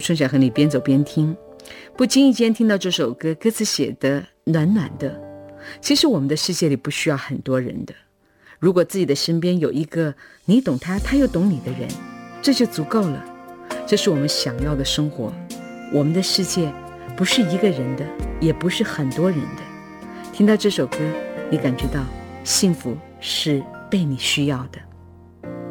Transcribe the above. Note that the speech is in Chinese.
春想和你边走边听，不经意间听到这首歌，歌词写得暖暖的。其实我们的世界里不需要很多人的，如果自己的身边有一个你懂他，他又懂你的人，这就足够了。这是我们想要的生活。我们的世界不是一个人的，也不是很多人的。听到这首歌，你感觉到幸福是被你需要的。